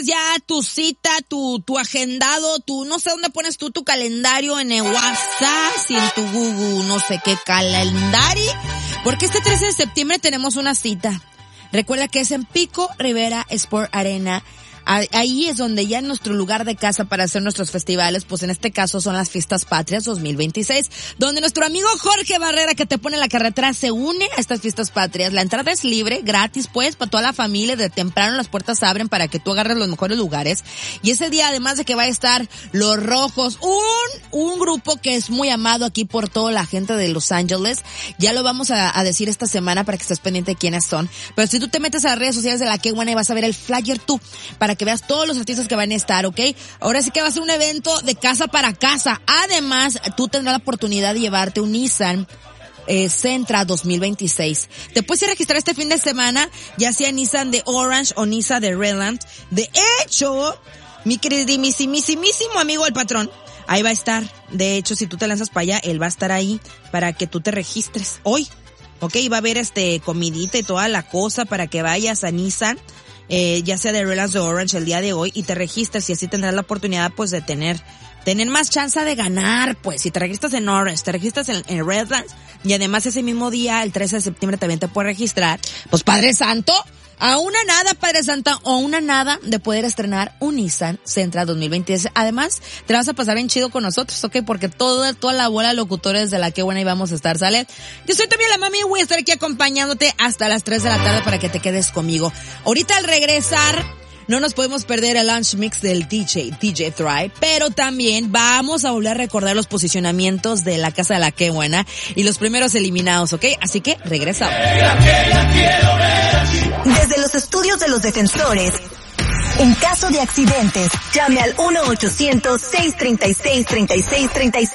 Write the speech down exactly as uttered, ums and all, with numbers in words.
ya tu cita, tu, tu agendado, tu, no sé dónde pones tú tu calendario en el WhatsApp, si en tu Google, no sé qué calendario, porque este trece de septiembre tenemos una cita. Recuerda que es en Pico Rivera Sport Arena. Ahí es donde ya en nuestro lugar de casa para hacer nuestros festivales, pues en este caso son las Fiestas Patrias dos mil veintiséis, donde nuestro amigo Jorge Barrera, que te pone la carretera, se une a estas Fiestas Patrias. La entrada es libre, gratis, pues, para toda la familia. De temprano las puertas abren para que tú agarres los mejores lugares. Y ese día, además de que va a estar Los Rojos, un, un grupo que es muy amado aquí por toda la gente de Los Ángeles. Ya lo vamos a, a decir esta semana para que estés pendiente de quiénes son. Pero si tú te metes a las redes sociales de La Qué Buena y vas a ver el flyer tú, para que veas todos los artistas que van a estar, ¿ok? Ahora sí que va a ser un evento de casa para casa. Además, tú tendrás la oportunidad de llevarte un Nissan eh, Sentra dos mil veintiséis. Te puedes registrar este fin de semana, ya sea Nissan de Orange o Nissan de Redland. De hecho, mi queridísimo amigo el patrón, ahí va a estar. De hecho, si tú te lanzas para allá, él va a estar ahí para que tú te registres hoy. ¿Ok? Va a haber este comidita y toda la cosa para que vayas a Nissan. Eh, ya sea de Redlands de Orange el día de hoy y te registres y así tendrás la oportunidad pues de tener tener más chance de ganar. Pues si te registras en Orange, te registras en, en Redlands y además ese mismo día, el trece de septiembre, también te puedes registrar, pues Padre Santo, a una nada, Padre Santa, o una nada de poder estrenar un Nissan Sentra dos mil veinte. Además, te la vas a pasar bien chido con nosotros, ¿ok? Porque toda, toda la bola de locutores de La Qué Buena y vamos a estar, ¿sale? Yo soy también la mami, voy a estar aquí acompañándote hasta las tres de la tarde para que te quedes conmigo. Ahorita al regresar, no nos podemos perder el lunch mix del D J, D J Thrive, pero también vamos a volver a recordar los posicionamientos de la Casa de La Qué Buena y los primeros eliminados, ¿ok? Así que regresamos. Desde los estudios de los defensores, en caso de accidentes, llame al uno ochocientos, seiscientos treinta y seis, treinta y seis treinta y seis.